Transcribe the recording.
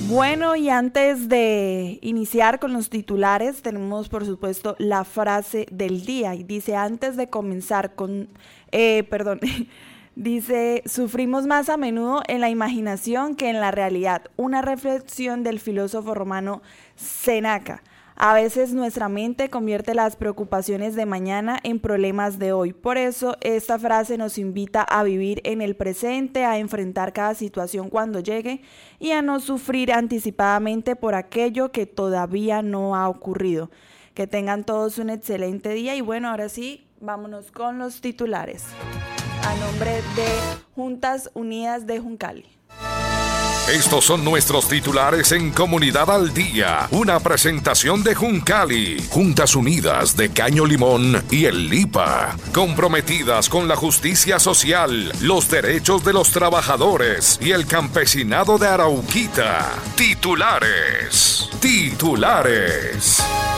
Bueno, y antes de iniciar con los titulares, tenemos por supuesto la frase del día y dice, antes de comenzar con, dice, sufrimos más a menudo en la imaginación que en la realidad. Una reflexión del filósofo romano Séneca. A veces nuestra mente convierte las preocupaciones de mañana en problemas de hoy. Por eso esta frase nos invita a vivir en el presente, a enfrentar cada situación cuando llegue y a no sufrir anticipadamente por aquello que todavía no ha ocurrido. Que tengan todos un excelente día y bueno, ahora sí, vámonos con los titulares. A nombre de Juntas Unidas de Juncali. Estos son nuestros titulares en Comunidad al Día. Una presentación de Juncali, Juntas Unidas de Caño Limón y el LIPA. Comprometidas con la justicia social, los derechos de los trabajadores y el campesinado de Arauquita. Titulares.